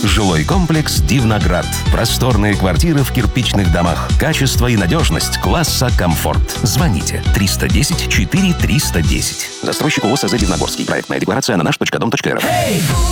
Жилой комплекс «Дивноград». Просторные квартиры в кирпичных домах. Качество и надежность класса «Комфорт». Звоните 310 4310. Застройщик ООО «СЗ Дивногорский». Проектная декларация на наш.дом.рф.